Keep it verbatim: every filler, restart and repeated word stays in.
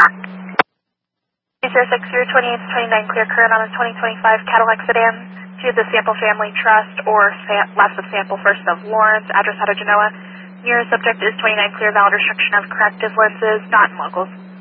zero six zero two eight two nine, clear current on a twenty twenty-five Cadillac sedan to the Sample Family Trust or sa last of Sample, first of Lawrence, address out of Genoa. Nearest subject is twenty-nine, clear, valid restriction of corrective lenses, not in locals.